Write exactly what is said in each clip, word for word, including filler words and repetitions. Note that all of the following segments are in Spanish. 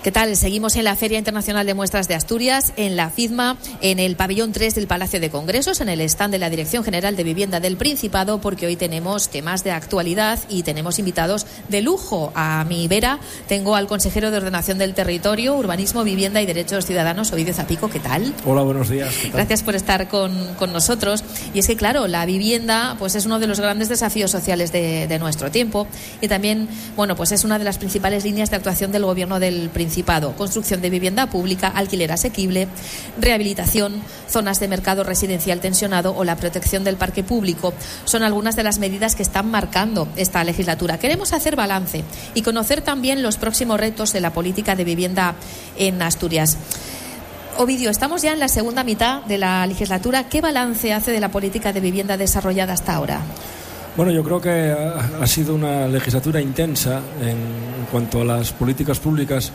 ¿Qué tal? Seguimos en la Feria Internacional de Muestras de Asturias, en la FIDMA, en el pabellón tres del Palacio de Congresos, en el stand de la Dirección General de Vivienda del Principado, porque hoy tenemos temas de actualidad y tenemos invitados de lujo. A mi vera tengo al consejero de Ordenación del Territorio, Urbanismo, Vivienda y Derechos Ciudadanos, Ovidio Zapico. ¿Qué tal? Hola, buenos días. ¿Qué tal? Gracias por estar con, con nosotros. Y es que, claro, la vivienda pues es uno de los grandes desafíos sociales de, de nuestro tiempo y también, bueno, pues es una de las principales líneas de actuación del Gobierno del Principado. Construcción de vivienda pública, alquiler asequible, rehabilitación, zonas de mercado residencial tensionado o la protección del parque público son algunas de las medidas que están marcando esta legislatura. Queremos hacer balance y conocer también los próximos retos de la política de vivienda en Asturias. Ovidio, estamos ya en la segunda mitad de la legislatura. ¿Qué balance hace de la política de vivienda desarrollada hasta ahora? Bueno, yo creo que ha, ha sido una legislatura intensa en, en cuanto a las políticas públicas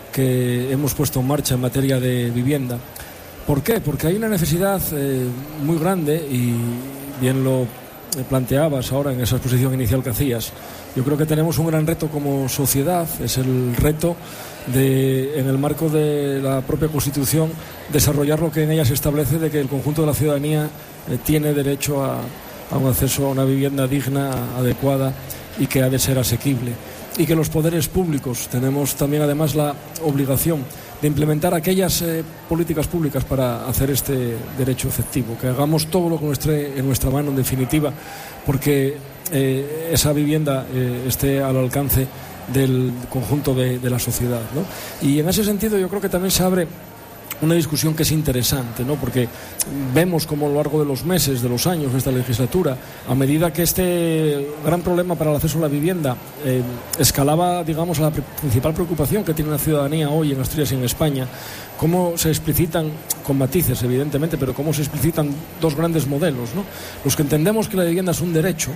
que hemos puesto en marcha en materia de vivienda. ¿Por qué? Porque hay una necesidad eh, muy grande y bien lo planteabas ahora en esa exposición inicial que hacías. Yo creo que tenemos un gran reto como sociedad, es el reto de, en el marco de la propia Constitución, desarrollar lo que en ella se establece de que el conjunto de la ciudadanía eh, tiene derecho a, a un acceso a una vivienda digna, adecuada y que ha de ser asequible. Y que los poderes públicos tenemos también además la obligación de implementar aquellas eh, políticas públicas para hacer este derecho efectivo, que hagamos todo lo que esté en nuestra mano en definitiva, porque eh, esa vivienda eh, esté al alcance del conjunto de, de la sociedad, ¿no? Y en ese sentido yo creo que también se abre una discusión que es interesante, ¿no? Porque vemos como a lo largo de los meses, de los años de esta legislatura, a medida que este gran problema para el acceso a la vivienda eh, escalaba, digamos, a la principal preocupación que tiene la ciudadanía hoy en Asturias y en España, cómo se explicitan, con matices evidentemente, pero cómo se explicitan dos grandes modelos, ¿no? Los que entendemos que la vivienda es un derecho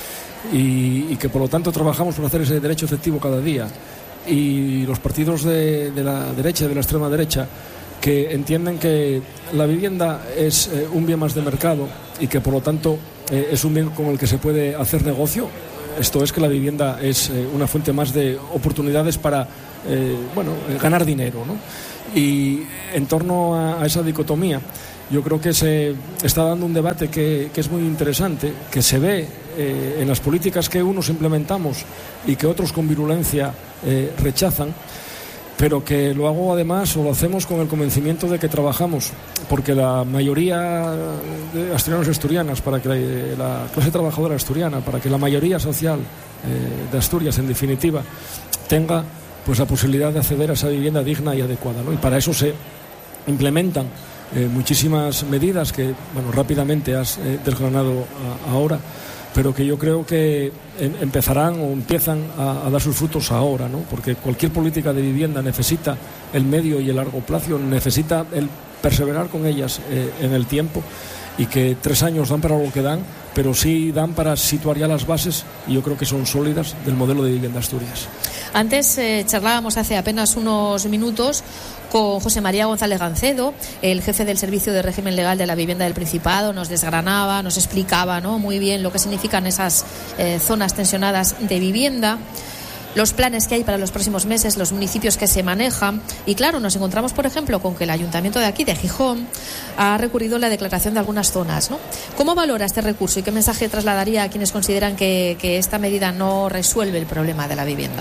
y, y que por lo tanto trabajamos por hacer ese derecho efectivo cada día, y los partidos de, de la derecha y de la extrema derecha que entienden que la vivienda es eh, un bien más de mercado y que por lo tanto eh, es un bien con el que se puede hacer negocio. Esto es que la vivienda es eh, una fuente más de oportunidades para eh, bueno, ganar dinero, ¿no? Y en torno a, a esa dicotomía yo creo que se está dando un debate que, que es muy interesante, que se ve eh, en las políticas que unos implementamos y que otros con virulencia eh, rechazan, pero que lo hago además o lo hacemos con el convencimiento de que trabajamos porque la mayoría de asturianos y asturianas, para que la, la clase trabajadora asturiana, para que la mayoría social eh, de Asturias en definitiva tenga pues la posibilidad de acceder a esa vivienda digna y adecuada, ¿no? Y para eso se implementan eh, muchísimas medidas que bueno rápidamente has eh, desgranado a, ahora, pero que yo creo que empezarán o empiezan a, a dar sus frutos ahora, ¿no? Porque cualquier política de vivienda necesita el medio y el largo plazo, necesita el perseverar con ellas eh, en el tiempo, y que tres años dan para lo que dan, pero sí dan para situar ya las bases, y yo creo que son sólidas, del modelo de vivienda Asturias. Antes eh, charlábamos hace apenas unos minutos con José María González Gancedo, el jefe del Servicio de Régimen Legal de la Vivienda del Principado. Nos desgranaba, nos explicaba, ¿no?, muy bien lo que significan esas eh, zonas tensionadas de vivienda, los planes que hay para los próximos meses, los municipios que se manejan. Y claro, nos encontramos, por ejemplo, con que el ayuntamiento de aquí, de Gijón, ha recurrido a la declaración de algunas zonas, ¿no? ¿Cómo valora este recurso y qué mensaje trasladaría a quienes consideran que, que esta medida no resuelve el problema de la vivienda?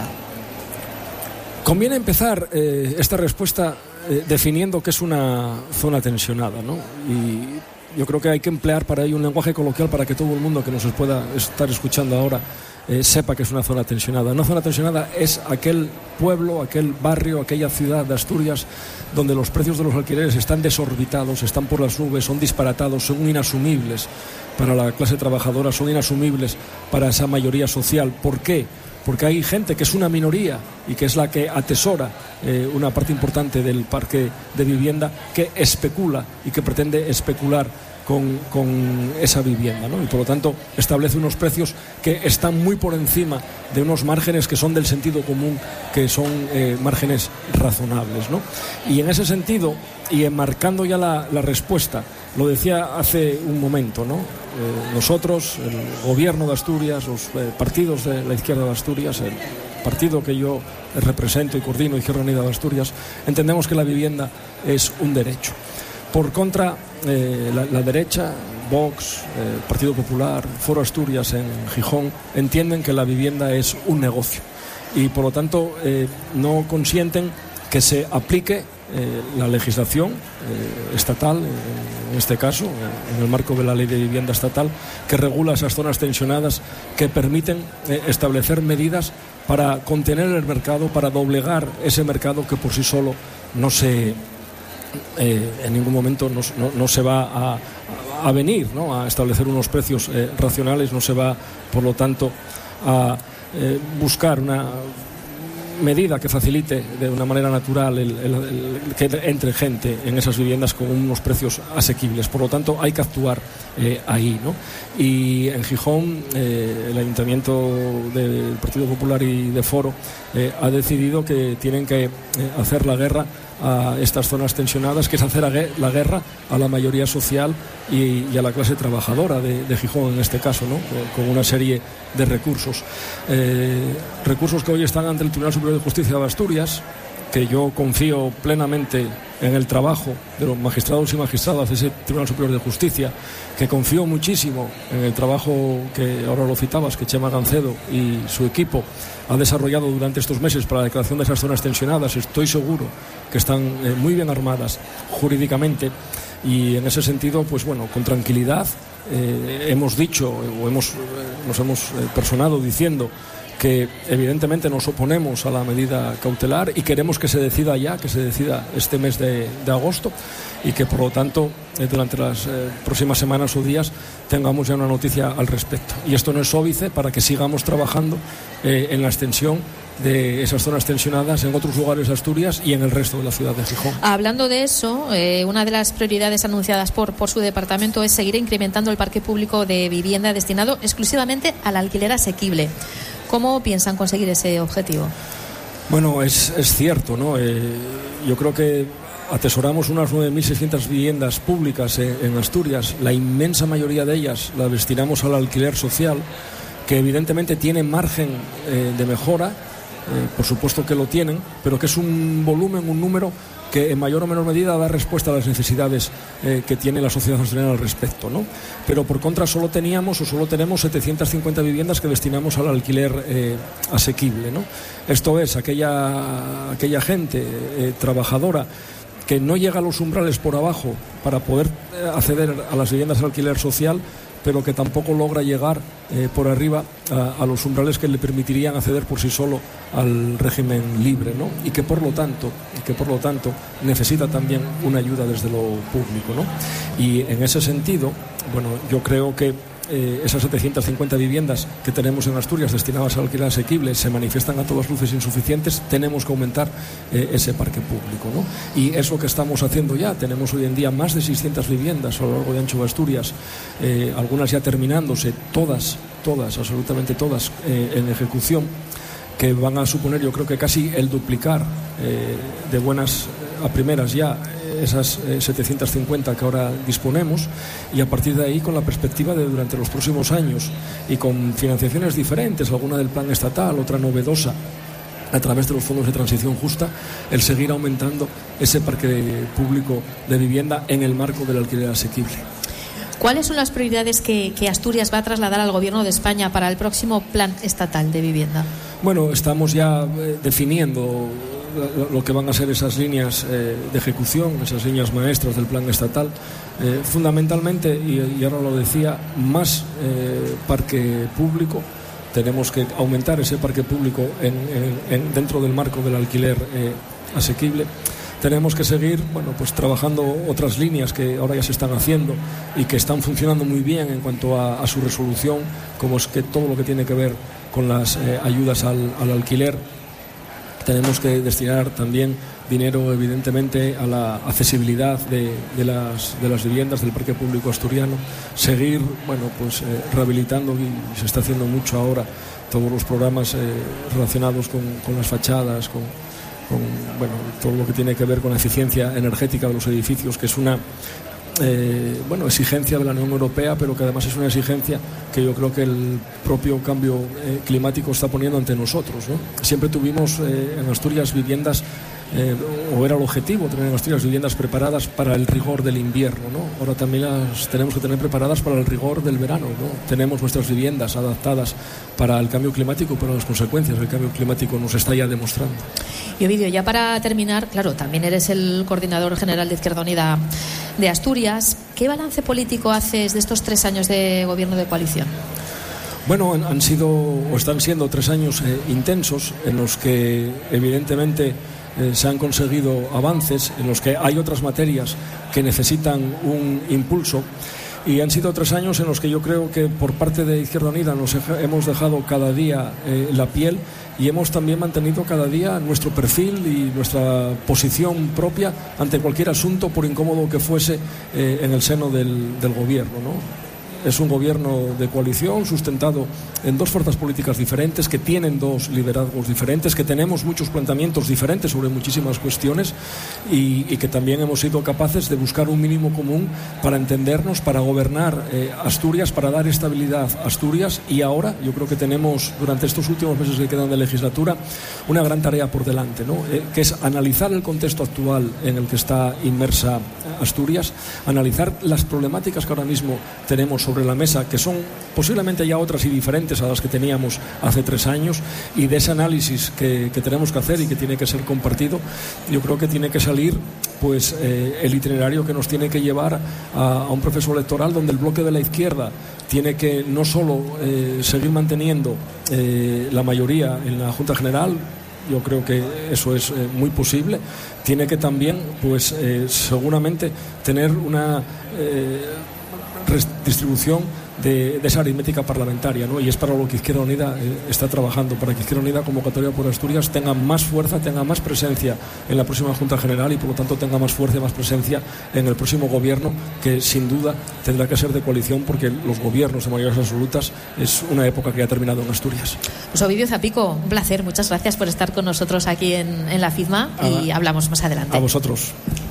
Conviene empezar eh, esta respuesta eh, definiendo qué es una zona tensionada, ¿no? Y yo creo que hay que emplear para ello un lenguaje coloquial para que todo el mundo que nos pueda estar escuchando ahora eh, sepa que es una zona tensionada. Una zona tensionada es aquel pueblo, aquel barrio, aquella ciudad de Asturias donde los precios de los alquileres están desorbitados, están por las nubes, son disparatados, son inasumibles para la clase trabajadora, son inasumibles para esa mayoría social. ¿Por qué? Porque hay gente que es una minoría y que es la que atesora eh, una parte importante del parque de vivienda, que especula y que pretende especular con, con esa vivienda, ¿no? Y por lo tanto establece unos precios que están muy por encima de unos márgenes que son del sentido común, que son eh, márgenes razonables, ¿no? Y en ese sentido, y enmarcando ya la, la respuesta, lo decía hace un momento, ¿no? Eh, nosotros, el gobierno de Asturias, los eh, partidos de la izquierda de Asturias, el partido que yo represento y coordino, Izquierda Unida de Asturias, entendemos que la vivienda es un derecho. Por contra, eh, la, la derecha, Vox, eh, Partido Popular, Foro Asturias en Gijón, entienden que la vivienda es un negocio y por lo tanto eh, no consienten que se aplique eh, la legislación eh, estatal, eh, en este caso, eh, en el marco de la Ley de Vivienda Estatal, que regula esas zonas tensionadas, que permiten eh, establecer medidas para contener el mercado, para doblegar ese mercado que por sí solo no se... Eh, en ningún momento no, no, no se va a, a venir, ¿no?, a establecer unos precios eh, racionales, no se va, por lo tanto, a eh, buscar una medida que facilite de una manera natural el, el, el, que entre gente en esas viviendas con unos precios asequibles. Por lo tanto, hay que actuar eh, ahí, ¿no? Y en Gijón, eh, el Ayuntamiento del Partido Popular y de Foro eh, ha decidido que tienen que eh, hacer la guerra a estas zonas tensionadas, que es hacer la guerra a la mayoría social y, y a la clase trabajadora de, de Gijón en este caso, ¿no?, con una serie de recursos. Eh, recursos que hoy están ante el Tribunal Superior de Justicia de Asturias, que yo confío plenamente en el trabajo de los magistrados y magistradas de ese Tribunal Superior de Justicia, que confío muchísimo en el trabajo que ahora lo citabas, que Chema Gancedo y su equipo ha desarrollado durante estos meses para la declaración de esas zonas tensionadas. Estoy seguro que están eh, muy bien armadas jurídicamente y en ese sentido, pues bueno, con tranquilidad eh, hemos dicho o hemos, eh, nos hemos eh, personado diciendo que evidentemente nos oponemos a la medida cautelar y queremos que se decida ya, que se decida este mes de, de agosto y que por lo tanto eh, durante las eh, próximas semanas o días tengamos ya una noticia al respecto. Y esto no es óbice para que sigamos trabajando eh, en la extensión de esas zonas tensionadas en otros lugares de Asturias y en el resto de la ciudad de Gijón. Hablando de eso, eh, una de las prioridades anunciadas por, por su departamento es seguir incrementando el parque público de vivienda destinado exclusivamente al alquiler asequible. ¿Cómo piensan conseguir ese objetivo? Bueno, es, es cierto, ¿no? Eh, yo creo que atesoramos unas nueve mil seiscientas viviendas públicas en, en Asturias. La inmensa mayoría de ellas la destinamos al alquiler social, que evidentemente tiene margen eh, de mejora, eh, por supuesto que lo tienen, pero que es un volumen, un número que en mayor o menor medida da respuesta a las necesidades eh, que tiene la sociedad asturiana al respecto, ¿no? Pero por contra solo teníamos o solo tenemos setecientas cincuenta viviendas que destinamos al alquiler eh, asequible, ¿no? Esto es, aquella, aquella gente eh, trabajadora que no llega a los umbrales por abajo para poder eh, acceder a las viviendas de alquiler social, pero que tampoco logra llegar eh, por arriba a, a los umbrales que le permitirían acceder por sí solo al régimen libre, ¿no? Y que por lo tanto, y que por lo tanto necesita también una ayuda desde lo público, ¿no? Y en ese sentido, bueno, yo creo que Eh, esas setecientas cincuenta viviendas que tenemos en Asturias destinadas al alquiler asequible se manifiestan a todas luces insuficientes. Tenemos que aumentar eh, ese parque público, ¿no? Y es lo que estamos haciendo ya. Tenemos hoy en día más de seiscientas viviendas a lo largo y ancho de Asturias, eh, algunas ya terminándose, todas, todas, absolutamente todas eh, en ejecución, que van a suponer, yo creo que casi el duplicar eh, de buenas a primeras ya esas eh, setecientas cincuenta que ahora disponemos, y a partir de ahí con la perspectiva de durante los próximos años y con financiaciones diferentes, alguna del plan estatal, otra novedosa a través de los fondos de transición justa, el seguir aumentando ese parque público de vivienda en el marco del alquiler asequible. ¿Cuáles son las prioridades que, que Asturias va a trasladar al Gobierno de España para el próximo plan estatal de vivienda? Bueno, estamos ya eh, definiendo lo que van a ser esas líneas eh, de ejecución, esas líneas maestras del plan estatal, eh, fundamentalmente, y, y ahora lo decía, más eh, parque público. Tenemos que aumentar ese parque público en, en, en, dentro del marco del alquiler eh, asequible. Tenemos que seguir, bueno, pues trabajando otras líneas que ahora ya se están haciendo y que están funcionando muy bien en cuanto a, a su resolución, como es que todo lo que tiene que ver con las eh, ayudas al, al alquiler. Tenemos que destinar también dinero, evidentemente, a la accesibilidad de, de, las, de las viviendas del parque público asturiano. Seguir, bueno, pues eh, rehabilitando, y se está haciendo mucho ahora, todos los programas eh, relacionados con, con las fachadas, con, con bueno, todo lo que tiene que ver con la eficiencia energética de los edificios, que es una eh, bueno, exigencia de la Unión Europea, pero que además es una exigencia que yo creo que el propio cambio eh, climático está poniendo ante nosotros, ¿no? Siempre tuvimos eh, en Asturias viviendas, eh, o era el objetivo tener en Asturias viviendas preparadas para el rigor del invierno, ¿no? Ahora también las tenemos que tener preparadas para el rigor del verano, ¿no? Tenemos nuestras viviendas adaptadas para el cambio climático y para las consecuencias del cambio climático nos está ya demostrando. Y Ovidio, ya para terminar, claro, también eres el coordinador general de Izquierda Unida de Asturias. ¿Qué balance político haces de estos tres años de gobierno de coalición? Bueno, han sido o están siendo tres años eh, intensos en los que evidentemente eh, se han conseguido avances, en los que hay otras materias que necesitan un impulso. Y han sido tres años en los que yo creo que por parte de Izquierda Unida nos hemos dejado cada día eh, la piel y hemos también mantenido cada día nuestro perfil y nuestra posición propia ante cualquier asunto, por incómodo que fuese, eh, en el seno del, del gobierno, ¿no? Es un gobierno de coalición sustentado en dos fuerzas políticas diferentes, que tienen dos liderazgos diferentes, que tenemos muchos planteamientos diferentes sobre muchísimas cuestiones y, y que también hemos sido capaces de buscar un mínimo común para entendernos, para gobernar eh, Asturias, para dar estabilidad a Asturias. Y ahora yo creo que tenemos, durante estos últimos meses que quedan de legislatura, una gran tarea por delante, ¿no? Eh, que es analizar el contexto actual en el que está inmersa Asturias, analizar las problemáticas que ahora mismo tenemos sobre la mesa, que son posiblemente ya otras y diferentes a las que teníamos hace tres años, y de ese análisis que, que tenemos que hacer y que tiene que ser compartido, yo creo que tiene que salir pues eh, el itinerario que nos tiene que llevar a, a un proceso electoral donde el bloque de la izquierda tiene que no solo eh, seguir manteniendo eh, la mayoría en la Junta General. Yo creo que eso es eh, muy posible. Tiene que también, pues eh, seguramente, tener una eh, redistribución de, de esa aritmética parlamentaria, ¿no? Y es para lo que Izquierda Unida eh, está trabajando, para que Izquierda Unida, convocatoria por Asturias, tenga más fuerza, tenga más presencia en la próxima Junta General y por lo tanto tenga más fuerza y más presencia en el próximo gobierno, que sin duda tendrá que ser de coalición, porque los gobiernos de mayorías absolutas es una época que ya ha terminado en Asturias. Pues Ovidio Zapico, un placer, muchas gracias por estar con nosotros aquí en, en la FIDMA y a, hablamos más adelante. A vosotros.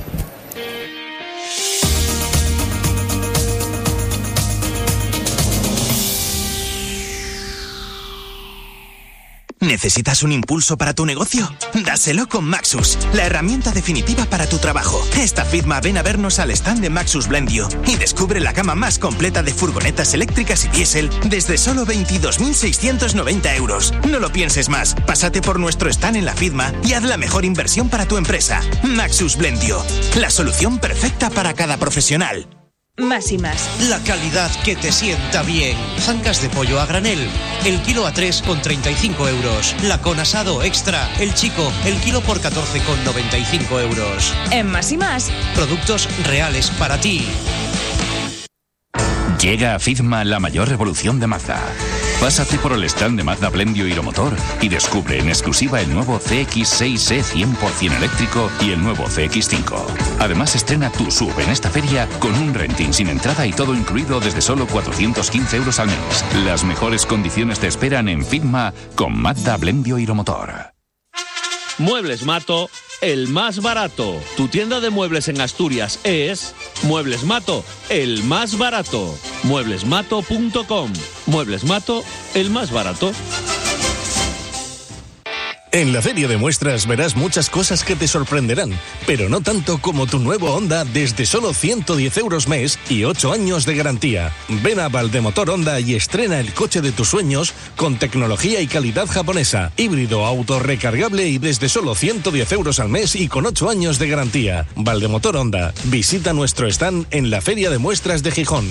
¿Necesitas un impulso para tu negocio? Dáselo con Maxus, la herramienta definitiva para tu trabajo. Esta FIDMA ven a vernos al stand de Maxus Blendio y descubre la gama más completa de furgonetas eléctricas y diésel desde solo veintidós mil seiscientos noventa euros. No lo pienses más, pásate por nuestro stand en la FIDMA y haz la mejor inversión para tu empresa. Maxus Blendio, la solución perfecta para cada profesional. Más y más. La calidad que te sienta bien. Zancas de pollo a granel, el kilo a tres con treinta y cinco euros. La con asado extra, el chico, el kilo por catorce con noventa y cinco euros. En Más y Más. Productos reales para ti. Llega a FIDMA la mayor revolución de Mazda. Pásate por el stand de Mazda Blendio Hiromotor y descubre en exclusiva el nuevo C X seis E cien por ciento eléctrico y el nuevo C X cinco. Además, estrena tu S U V en esta feria con un renting sin entrada y todo incluido desde solo cuatrocientos quince euros al mes. Las mejores condiciones te esperan en FIDMA con Mazda Blendio Hiromotor. Muebles Mato, el más barato. Tu tienda de muebles en Asturias es Muebles Mato, el más barato. muebles mato punto com. Muebles Mato, el más barato. En la Feria de Muestras verás muchas cosas que te sorprenderán, pero no tanto como tu nuevo Honda desde solo ciento diez euros mes y ocho años de garantía. Ven a Valdemotor Honda y estrena el coche de tus sueños con tecnología y calidad japonesa, híbrido, auto recargable y desde solo ciento diez euros al mes y con ocho años de garantía. Valdemotor Honda. Visita nuestro stand en la Feria de Muestras de Gijón.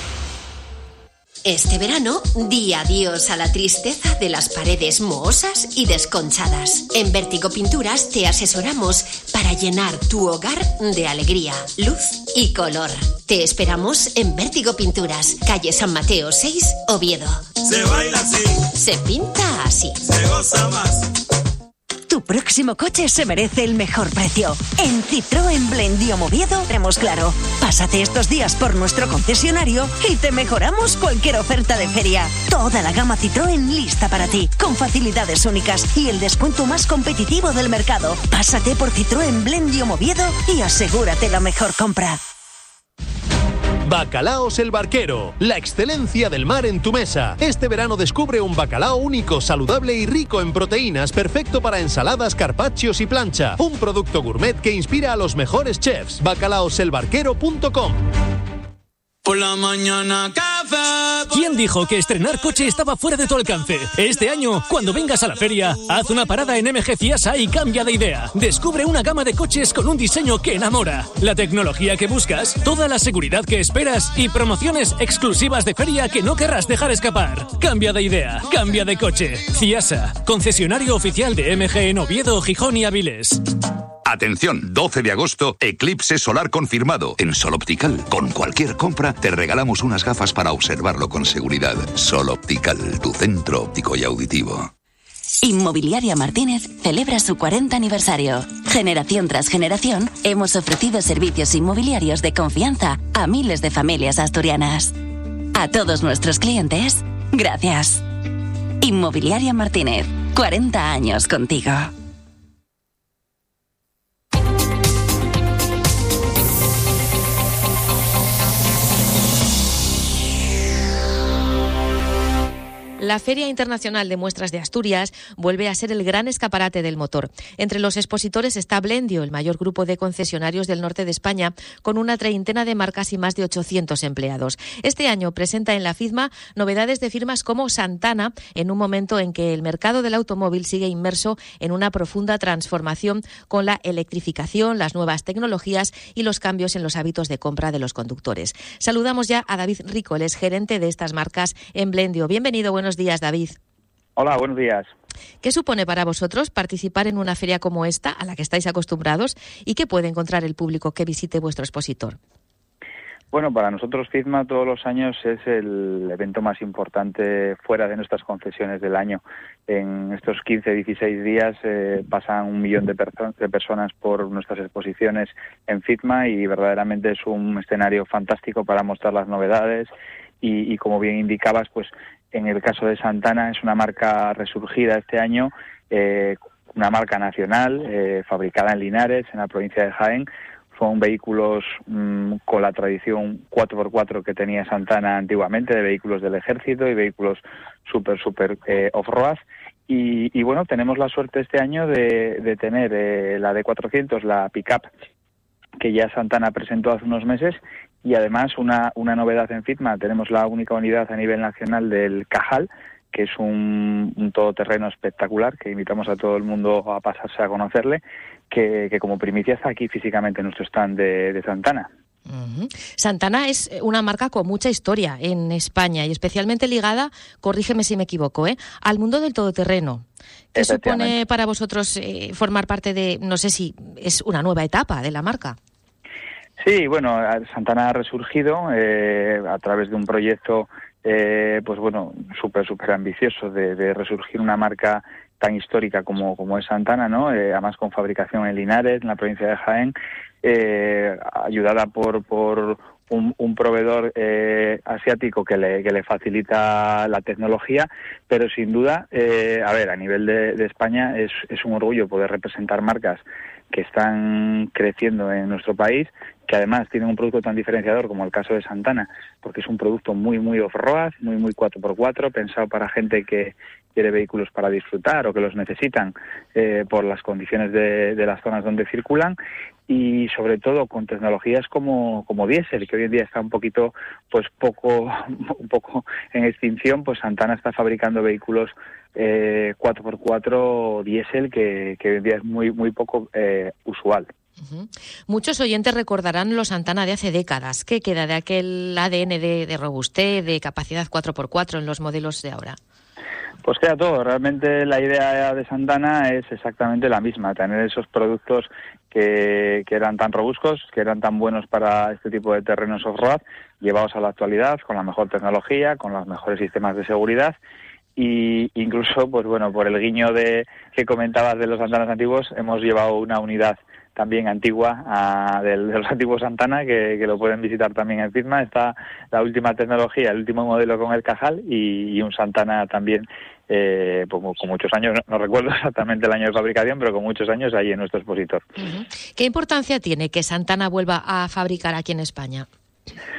Este verano, di adiós a la tristeza de las paredes mohosas y desconchadas. En Vértigo Pinturas te asesoramos para llenar tu hogar de alegría, luz y color. Te esperamos en Vértigo Pinturas, calle San Mateo seis, Oviedo. Se baila así. Se pinta así. Se goza más. Tu próximo coche se merece el mejor precio. En Citroën Blendio Oviedo tenemos claro. Pásate estos días por nuestro concesionario y te mejoramos cualquier oferta de feria. Toda la gama Citroën lista para ti, con facilidades únicas y el descuento más competitivo del mercado. Pásate por Citroën Blendio Oviedo y asegúrate la mejor compra. Bacalaos El Barquero, la excelencia del mar en tu mesa. Este verano descubre un bacalao único, saludable y rico en proteínas, perfecto para ensaladas, carpaccios y plancha. Un producto gourmet que inspira a los mejores chefs. bacalaos el barquero punto com. Por la mañana café. ¿Quién dijo que estrenar coche estaba fuera de tu alcance? Este año, cuando vengas a la feria, haz una parada en M G Ciasa y cambia de idea. Descubre una gama de coches con un diseño que enamora, la tecnología que buscas, toda la seguridad que esperas y promociones exclusivas de feria que no querrás dejar escapar. Cambia de idea, cambia de coche. Ciasa, concesionario oficial de M G en Oviedo, Gijón y Avilés. Atención, doce de agosto, eclipse solar confirmado en Sol Optical. Con cualquier compra te regalamos unas gafas para observarlo con seguridad. Sol Optical, tu centro óptico y auditivo. Inmobiliaria Martínez celebra su cuarenta aniversario. Generación tras generación, hemos ofrecido servicios inmobiliarios de confianza a miles de familias asturianas. A todos nuestros clientes, gracias. Inmobiliaria Martínez, cuarenta años contigo. La Feria Internacional de Muestras de Asturias vuelve a ser el gran escaparate del motor. Entre los expositores está Blendio, el mayor grupo de concesionarios del norte de España, con una treintena de marcas y más de ochocientos empleados. Este año presenta en la FIDMA novedades de firmas como Santana, en un momento en que el mercado del automóvil sigue inmerso en una profunda transformación con la electrificación, las nuevas tecnologías y los cambios en los hábitos de compra de los conductores. Saludamos ya a David Rico, el es gerente de estas marcas en Blendio. Bienvenido, buenos días, David. Hola, buenos días. ¿Qué supone para vosotros participar en una feria como esta, a la que estáis acostumbrados, y qué puede encontrar el público que visite vuestro expositor? Bueno, para nosotros FIDMA todos los años es el evento más importante fuera de nuestras concesiones del año. En estos quince a dieciséis días eh, pasan un millón de, perso- de personas por nuestras exposiciones en FIDMA y verdaderamente es un escenario fantástico para mostrar las novedades y, y como bien indicabas, pues en el caso de Santana es una marca resurgida este año, eh, una marca nacional, eh, fabricada en Linares, en la provincia de Jaén. Son vehículos mmm, con la tradición cuatro por cuatro que tenía Santana antiguamente, de vehículos del ejército y vehículos súper, súper eh, off-road. Y, y bueno, tenemos la suerte este año de, de tener eh, la D cuatrocientos, la pick-up, que ya Santana presentó hace unos meses, y además una, una novedad en FIDMA. Tenemos la única unidad a nivel nacional del Cajal, que es un, un todoterreno espectacular, que invitamos a todo el mundo a pasarse a conocerle, que, que como primicia está aquí físicamente en nuestro stand de, de Santana. Uh-huh. Santana es una marca con mucha historia en España y especialmente ligada, corrígeme si me equivoco, ¿eh? al mundo del todoterreno. ¿Qué supone para vosotros eh, formar parte de, no sé si es una nueva etapa de la marca? Sí, bueno, Santana ha resurgido eh, a través de un proyecto Eh, pues bueno, súper, súper ambicioso de, de resurgir una marca tan histórica como, como es Santana, ¿no? Eh, además con fabricación en Linares, en la provincia de Jaén, eh, ayudada por, por un, un proveedor eh, asiático que le, que le facilita la tecnología, pero sin duda, eh, a ver, a nivel de, de España es, es un orgullo poder representar marcas que están creciendo en nuestro país, que además tienen un producto tan diferenciador como el caso de Santana, porque es un producto muy, muy off-road, muy, muy cuatro por cuatro, pensado para gente que quiere vehículos para disfrutar o que los necesitan eh, por las condiciones de, de las zonas donde circulan, y sobre todo con tecnologías como, como diésel, que hoy en día está un poquito, pues poco, un poco en extinción. Pues Santana está fabricando vehículos eh, cuatro por cuatro diésel que, que hoy en día es muy, muy poco eh, usual. Uh-huh. Muchos oyentes recordarán los Santana de hace décadas. ¿Qué queda de aquel A D N de, de robustez, de capacidad cuatro por cuatro en los modelos de ahora? Pues queda todo. Realmente la idea de Santana es exactamente la misma, tener esos productos que, que eran tan robustos, que eran tan buenos para este tipo de terrenos off-road, llevados a la actualidad con la mejor tecnología, con los mejores sistemas de seguridad. Y incluso, pues bueno, por el guiño de que comentabas de los Santanas antiguos, hemos llevado una unidad también antigua a, de, de los antiguos Santana, que, que lo pueden visitar también en FIDMA. Está la última tecnología, el último modelo con el Cajal y, y un Santana también eh, pues, con muchos años, no, no recuerdo exactamente el año de fabricación, pero con muchos años ahí en nuestro expositor. Uh-huh. ¿Qué importancia tiene que Santana vuelva a fabricar aquí en España?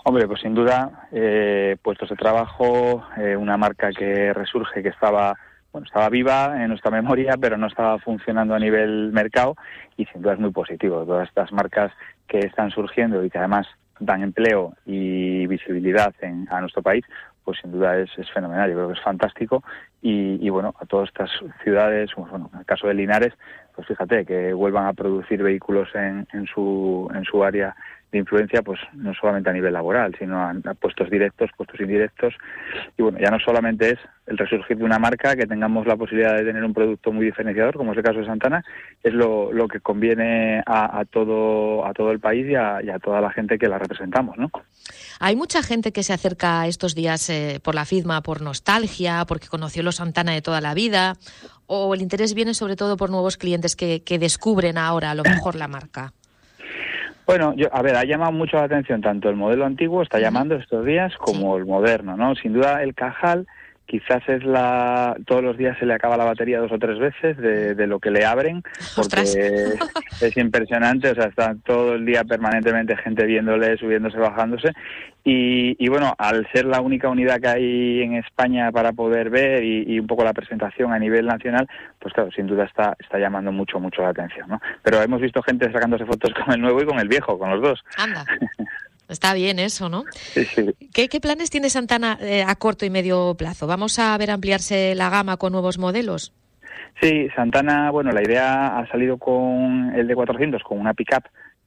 Hombre, pues sin duda, eh, puestos de trabajo, eh, una marca que resurge, que estaba, bueno, estaba viva en nuestra memoria, pero no estaba funcionando a nivel mercado, y sin duda es muy positivo. Todas estas marcas que están surgiendo y que además dan empleo y visibilidad en, a nuestro país, pues sin duda es, es fenomenal. Yo creo que es fantástico, y, y bueno, a todas estas ciudades, bueno, en el caso de Linares, pues fíjate, que vuelvan a producir vehículos en, en su en su área de influencia, pues no solamente a nivel laboral, sino a, a puestos directos, puestos indirectos. Y bueno, ya no solamente es el resurgir de una marca, que tengamos la posibilidad de tener un producto muy diferenciador, como es el caso de Santana, es lo, lo que conviene a, a todo a todo el país y a, y a toda la gente que la representamos, ¿no? Hay mucha gente que se acerca estos días eh, por la FIDMA por nostalgia, porque conoció los Santana de toda la vida, o el interés viene sobre todo por nuevos clientes que, que descubren ahora a lo mejor la marca. Bueno, yo, a ver, ha llamado mucho la atención tanto el modelo antiguo, está llamando estos días, como sí. el moderno, ¿no? Sin duda el Cajal quizás es la... todos los días se le acaba la batería dos o tres veces de, de lo que le abren, porque es, es impresionante, o sea, está todo el día permanentemente gente viéndole, subiéndose, bajándose, y, y bueno, al ser la única unidad que hay en España para poder ver y, y un poco la presentación a nivel nacional, pues claro, sin duda está, está llamando mucho, mucho la atención, ¿no? Pero hemos visto gente sacándose fotos con el nuevo y con el viejo, con los dos. Anda. Está bien eso, ¿no? Sí, sí. ¿Qué, qué planes tiene Santana eh, a corto y medio plazo? ¿Vamos a ver ampliarse la gama con nuevos modelos? Sí, Santana, bueno, la idea ha salido con el D cuatrocientos, con una pick-up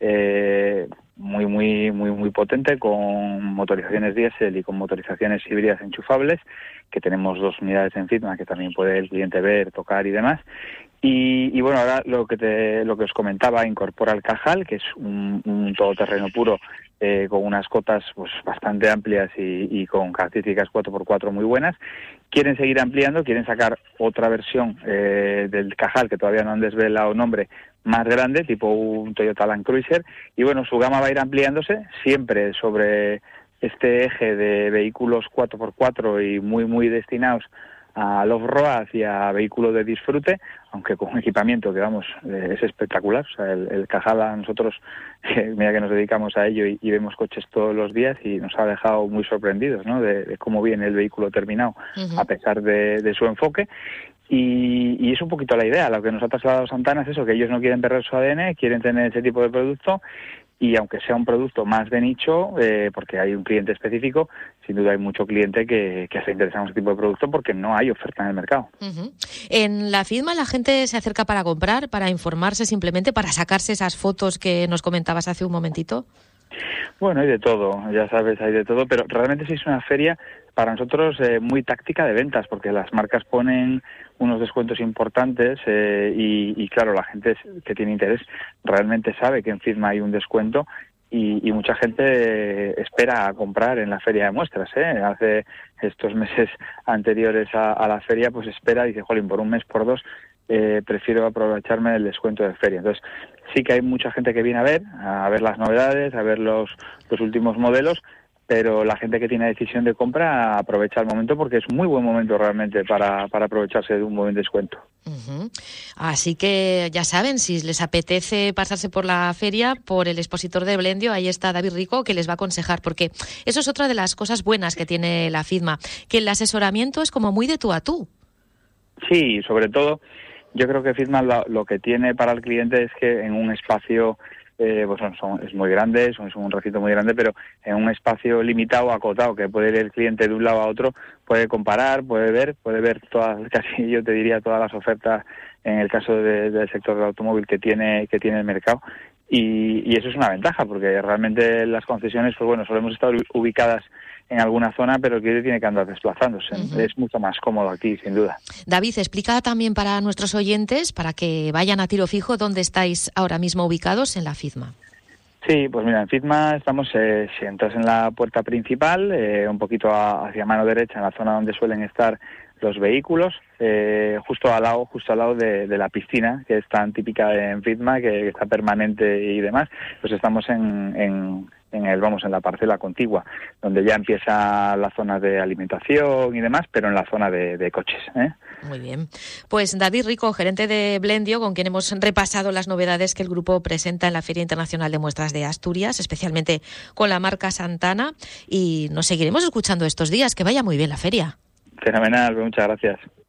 eh, muy, muy, muy, muy potente, con motorizaciones diésel y con motorizaciones híbridas enchufables, que tenemos dos unidades en FIDMA que también puede el cliente ver, tocar y demás. Y, y bueno, ahora lo que te, lo que os comentaba, incorpora el Cajal, que es un, un todoterreno puro, eh, con unas cotas pues bastante amplias y, y con características cuatro por cuatro muy buenas. Quieren seguir ampliando, quieren sacar otra versión eh, del Cajal, que todavía no han desvelado nombre, más grande, tipo un Toyota Land Cruiser, y bueno, su gama va a ir ampliándose, siempre sobre este eje de vehículos cuatro por cuatro y muy, muy destinados al off-road y a vehículos de disfrute, aunque con un equipamiento que, vamos, eh, es espectacular. O sea, el, el Cajal a nosotros, eh, mira que nos dedicamos a ello y, y vemos coches todos los días, y nos ha dejado muy sorprendidos, ¿no?, de, de cómo viene el vehículo terminado, uh-huh. a pesar de, de su enfoque. Y, y es un poquito la idea, lo que nos ha trasladado Santana es eso, que ellos no quieren perder su A D N, quieren tener ese tipo de producto, y aunque sea un producto más de nicho, eh, porque hay un cliente específico, sin duda hay mucho cliente que, que se interesa en ese tipo de producto porque no hay oferta en el mercado. Uh-huh. En la FIDMA la gente se acerca para comprar, para informarse, simplemente para sacarse esas fotos que nos comentabas hace un momentito. Bueno, hay de todo, ya sabes, hay de todo, pero realmente sí es una feria para nosotros eh, muy táctica de ventas, porque las marcas ponen unos descuentos importantes eh, y, y claro, la gente que tiene interés realmente sabe que en FIDMA hay un descuento, y, y mucha gente eh, espera a comprar en la feria de muestras, ¿eh? Hace estos meses anteriores a, a la feria, pues espera y dice, jolín, por un mes, por dos, eh, prefiero aprovecharme del descuento de feria. Entonces, sí que hay mucha gente que viene a ver, a ver las novedades, a ver los, los últimos modelos, pero la gente que tiene decisión de compra aprovecha el momento, porque es muy buen momento realmente para, para aprovecharse de un buen descuento. Uh-huh. Así que ya saben, si les apetece pasarse por la feria, por el expositor de Blendio, ahí está David Rico, que les va a aconsejar, porque eso es otra de las cosas buenas que tiene la FIDMA, que el asesoramiento es como muy de tú a tú. Sí, sobre todo, yo creo que FIDMA lo, lo que tiene para el cliente es que en un espacio... Eh, pues son, son, es muy grande, son, es un recinto muy grande, pero en un espacio limitado, acotado, que puede ir el cliente de un lado a otro, puede comparar, puede ver, puede ver todas, casi yo te diría todas las ofertas en el caso de, del sector del automóvil que tiene que tiene el mercado, y, y eso es una ventaja, porque realmente las concesiones, pues bueno, solemos estar ubicadas en alguna zona, pero el cliente tiene que andar desplazándose. Uh-huh. Es mucho más cómodo aquí, sin duda. David, explica también para nuestros oyentes, para que vayan a tiro fijo, dónde estáis ahora mismo ubicados en la FIDMA. Sí, pues mira, en FIDMA estamos, eh, si entras en la puerta principal, eh, un poquito a, hacia mano derecha, en la zona donde suelen estar los vehículos, eh, justo al lado, justo al lado de, de la piscina, que es tan típica en FIDMA, que, que está permanente y demás. Pues estamos en... en en el vamos en la parcela contigua, donde ya empieza la zona de alimentación y demás, pero en la zona de, de coches, ¿eh? Muy bien. Pues David Rico, gerente de Blendio, con quien hemos repasado las novedades que el grupo presenta en la Feria Internacional de Muestras de Asturias, especialmente con la marca Santana, y nos seguiremos escuchando estos días. Que vaya muy bien la feria. Fenomenal, muchas gracias.